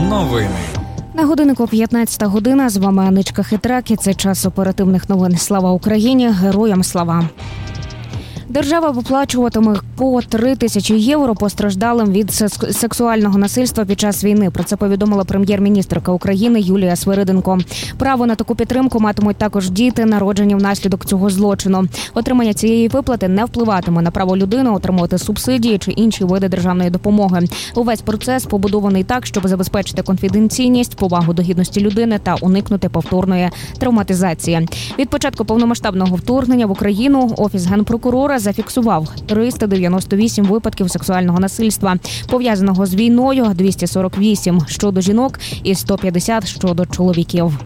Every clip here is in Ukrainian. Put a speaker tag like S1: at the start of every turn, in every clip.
S1: Новини.
S2: На годиннику 15 година. З вами Аничка Хитрак. І це час оперативних новин. Слава Україні! Героям слава! Держава виплачуватиме по 3 тисячі євро постраждалим від сексуального насильства під час війни. Про це повідомила прем'єр-міністерка України Юлія Свириденко. Право на таку підтримку матимуть також діти, народжені внаслідок цього злочину. Отримання цієї виплати не впливатиме на право людини отримувати субсидії чи інші види державної допомоги. Увесь процес побудований так, щоб забезпечити конфіденційність, повагу до гідності людини та уникнути повторної травматизації. Від початку повномасштабного вторгнення в Україну Офіс Генпрокурора зафіксував 398 випадків сексуального насильства, пов'язаного з війною, 248 щодо жінок і 150 щодо чоловіків.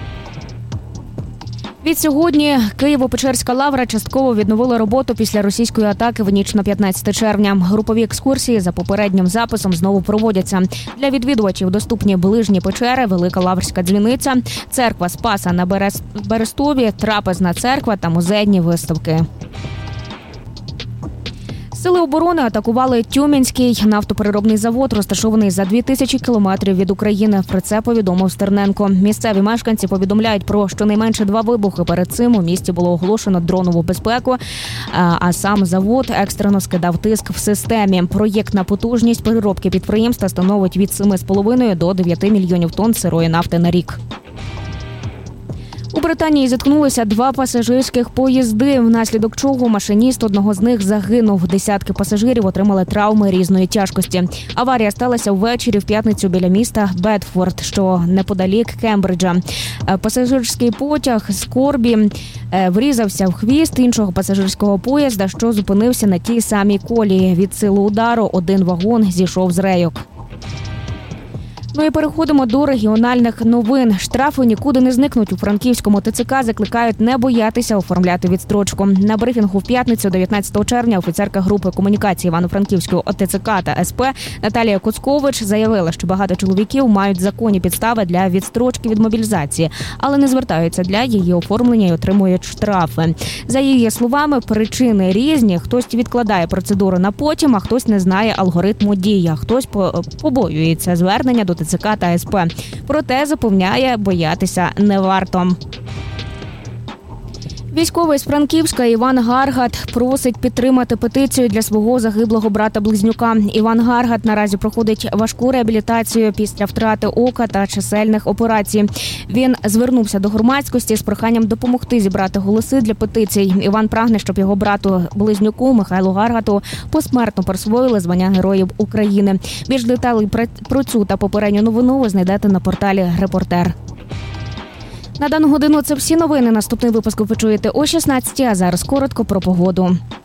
S2: Відсьогодні Києво-Печерська лавра частково відновила роботу після російської атаки в ніч на 15 червня. Групові екскурсії за попереднім записом знову проводяться. Для відвідувачів доступні ближні печери, Велика Лаврська дзвіниця, церква Спаса на Берестові, трапезна церква та музейні виставки. Сили оборони атакували Тюменський нафтопереробний завод, розташований за 2000 кілометрів від України. Про це повідомив Стерненко. Місцеві мешканці повідомляють про щонайменше 2 вибухи. Перед цим у місті було оголошено дронову безпеку, а сам завод екстрено скидав тиск в системі. Проєктна потужність переробки підприємства становить від 7,5 до 9 мільйонів тонн сирої нафти на рік. У Британії зіткнулися 2 пасажирських поїзди, внаслідок чого машиніст одного з них загинув. Десятки пасажирів отримали травми різної тяжкості. Аварія сталася ввечері в п'ятницю біля міста Бедфорд, що неподалік Кембриджа. Пасажирський потяг з Корбі врізався в хвіст іншого пасажирського поїзда, що зупинився на тій самій колії. Від сили удару один вагон зійшов з рейок. Ну і переходимо до регіональних новин. Штрафи нікуди не зникнуть. У Франківському ТЦК закликають не боятися оформляти відстрочку. На брифінгу в п'ятницю, 19 червня, офіцерка групи комунікації Івано-Франківської ОТЦК та СП Наталія Куцкович заявила, що багато чоловіків мають законні підстави для відстрочки від мобілізації, але не звертаються для її оформлення і отримують штрафи. За її словами, причини різні. Хтось відкладає процедуру на потім, а хтось не знає алгоритму дій, а хтось побоюється звернення до ТЦК та СП. Проте, запевняє, боятися не варто. Військовий з Франківська Іван Гаргат просить підтримати петицію для свого загиблого брата-близнюка. Іван Гаргат наразі проходить важку реабілітацію після втрати ока та чисельних операцій. Він звернувся до громадськості з проханням допомогти зібрати голоси для петицій. Іван прагне, щоб його брату-близнюку Михайлу Гаргату посмертно присвоїли звання Героїв України. Більш деталей про цю та попередню новину ви знайдете на порталі «Репортер». На дану годину це всі новини. Наступний випуск ви почуєте о 16, а зараз коротко про погоду.